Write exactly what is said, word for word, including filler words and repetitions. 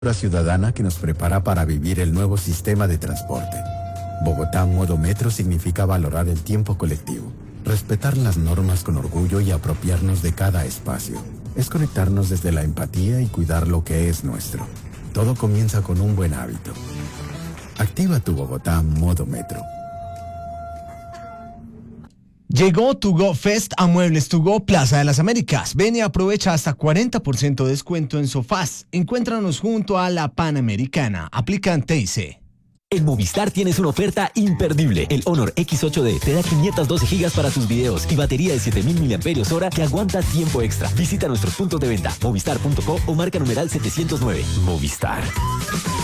ciudadana que nos prepara para vivir el nuevo sistema de transporte. Bogotá Modo Metro significa valorar el tiempo colectivo, respetar las normas con orgullo y apropiarnos de cada espacio. Es conectarnos desde la empatía y cuidar lo que es nuestro. Todo comienza con un buen hábito. Activa tu Bogotá Modo Metro. Llegó To Go Fest a Muebles To Go Plaza de las Américas. Ven y aprovecha hasta cuarenta por ciento de descuento en sofás. Encuéntranos junto a la Panamericana. Aplican T I C. En Movistar tienes una oferta imperdible. El Honor X ocho D te da quinientos doce gigas para tus videos y batería de siete mil miliamperios hora que aguanta tiempo extra. Visita nuestros puntos de venta, movistar punto co o marca numeral setecientos nueve. Movistar.